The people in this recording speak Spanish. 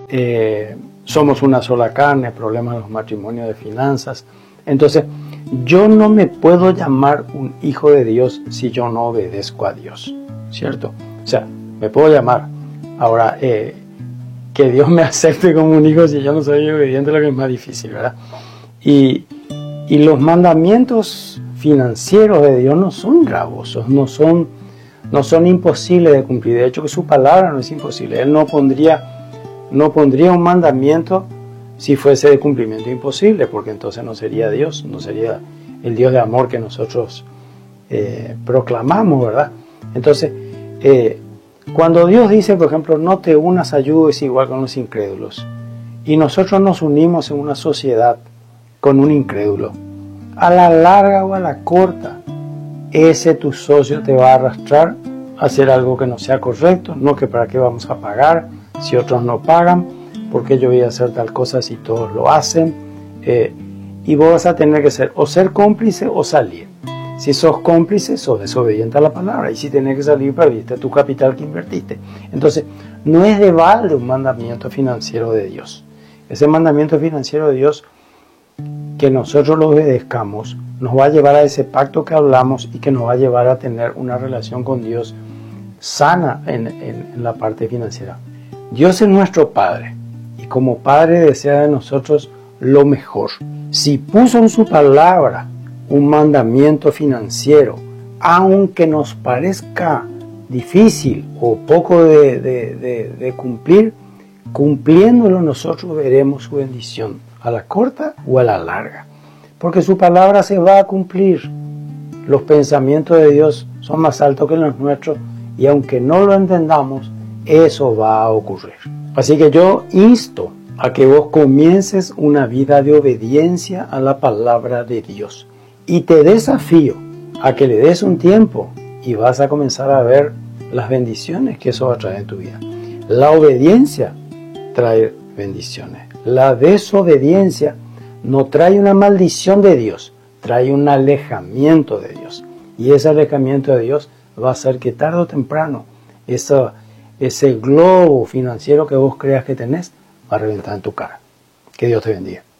somos una sola carne, problemas en los matrimonios, de finanzas. Entonces, yo no me puedo llamar un hijo de Dios si yo no obedezco a Dios, ¿cierto? O sea, me puedo llamar. Ahora, que Dios me acepte como un hijo si yo no soy obediente, lo que es más difícil, ¿verdad? Y los mandamientos financieros de Dios no son gravosos, no son imposibles de cumplir. De hecho, que su palabra no es imposible. Él no pondría un mandamiento si fuese de cumplimiento imposible, porque entonces no sería Dios, no sería el Dios de amor que nosotros proclamamos, ¿verdad? Entonces, cuando Dios dice, por ejemplo, no te unas a yugo desigual con los incrédulos, y nosotros nos unimos en una sociedad con un incrédulo, a la larga o a la corta, ese tu socio te va a arrastrar a hacer algo que no sea correcto, no que para qué vamos a pagar si otros no pagan, porque yo voy a hacer tal cosa si todos lo hacen, y vos vas a tener que ser cómplice o salir. Si sos cómplice, sos desobediente a la palabra, y si tenés que salir, perdiste tu capital que invertiste. Entonces, no es de balde un mandamiento financiero de Dios. Ese mandamiento financiero de Dios, que nosotros lo obedezcamos, nos va a llevar a ese pacto que hablamos y que nos va a llevar a tener una relación con Dios sana en la parte financiera. Dios es nuestro Padre, y como Padre desea de nosotros lo mejor. Si puso en su palabra un mandamiento financiero, aunque nos parezca difícil o poco de cumplir, cumpliéndolo nosotros veremos su bendición a la corta o a la larga, porque su palabra se va a cumplir. Los pensamientos de Dios son más altos que los nuestros, y aunque no lo entendamos, eso va a ocurrir. Así que yo insto a que vos comiences una vida de obediencia a la palabra de Dios, y te desafío a que le des un tiempo y vas a comenzar a ver las bendiciones que eso va a traer en tu vida. La obediencia trae bendiciones. La desobediencia no trae una maldición de Dios, trae un alejamiento de Dios. Y ese alejamiento de Dios va a hacer que tarde o temprano ese globo financiero que vos creas que tenés va a reventar en tu cara. Que Dios te bendiga.